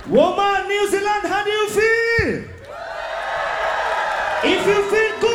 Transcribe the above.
Woman, New Zealand, how do you feel? If you feel good,